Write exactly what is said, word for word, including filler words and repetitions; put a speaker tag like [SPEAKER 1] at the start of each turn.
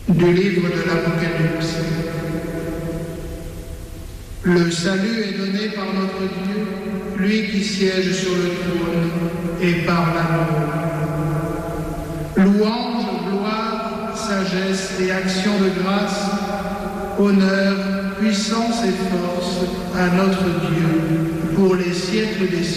[SPEAKER 1] Du livre de l'Apocalypse. Le salut est donné par notre Dieu, lui qui siège sur le trône, et par l'amour. Louange, gloire, sagesse et action de grâce, honneur, puissance et force à notre Dieu pour les siècles des siècles.